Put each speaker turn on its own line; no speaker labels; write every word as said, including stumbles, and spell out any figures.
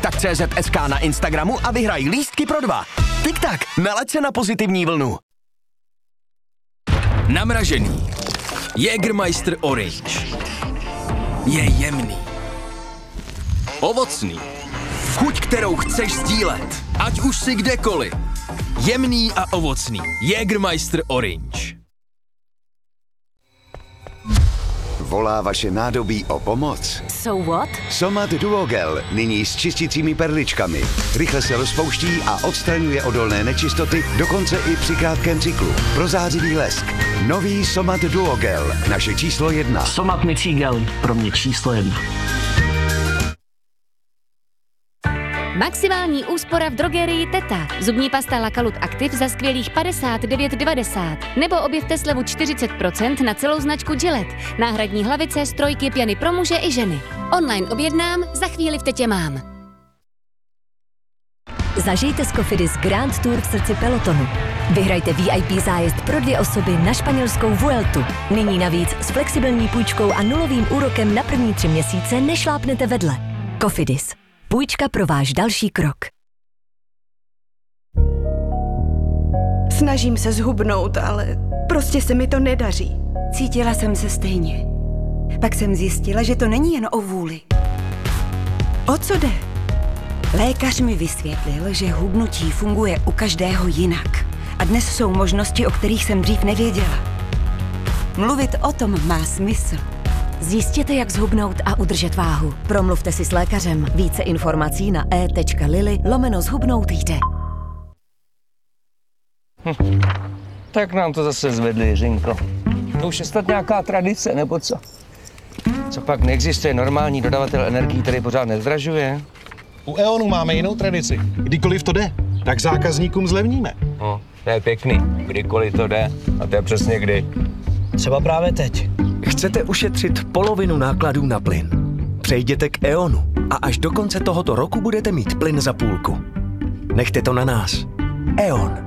tiktak tečka cé zet es ká na Instagramu a vyhraj lístky pro dva. Tiktak, nalaď se na pozitivní vlnu.
Namražený. Jägermeister Orange. Je jemný. Ovocný. Chuť, kterou chceš sdílet. Ať už si kdekoliv. Jemný a ovocný. Jägermeister Orange.
Volá vaše nádobí o pomoc?
So what?
Somat Duogel, nyní s čistícími perličkami. Rychle se rozpouští a odstraňuje odolné nečistoty, dokonce i při krátkém cyklu. Prozářivý lesk. Nový Somat Duogel, naše číslo jedna.
Somat Micigel, pro mě číslo jedna.
Maximální úspora v drogerii Teta. Zubní pasta Lakalut Active za skvělých padesát devět devadesát. Nebo objevte slevu čtyřicet procent na celou značku Gillette. Náhradní hlavice, strojky, pěny pro muže i ženy. Online objednám, za chvíli v Tetě mám.
Zažijte s Cofidis Grand Tour v srdci pelotonu. Vyhrajte V I P zájezd pro dvě osoby na španělskou Vueltu. Nyní navíc s flexibilní půjčkou a nulovým úrokem na první tři měsíce nešlápnete vedle. Cofidis. Půjčka pro váš další krok.
Snažím se zhubnout, ale prostě se mi to nedaří.
Cítila jsem se stejně. Pak jsem zjistila, že to není jen o vůli.
O co jde?
Lékař mi vysvětlil, že hubnutí funguje u každého jinak. A dnes jsou možnosti, o kterých jsem dřív nevěděla. Mluvit o tom má smysl.
Zjistěte, jak zhubnout a udržet váhu. Promluvte si s lékařem. Více informací na e tečka lily lomeno zhubnout jde.
Hm. Tak nám to zase zvedli, Jiřinko. To už je snad nějaká tradice, nebo co? Co pak neexistuje normální dodavatel energií, který pořád nezdražuje?
U E.ONu máme jinou tradici. Kdykoliv to jde, tak zákazníkům zlevníme.
No, to je pěkný. Kdykoliv to jde. A to je přesně kdy.
Třeba právě teď.
Chcete ušetřit polovinu nákladů na plyn? Přejděte k E.ONu a až do konce tohoto roku budete mít plyn za půlku. Nechte to na nás. E.ON.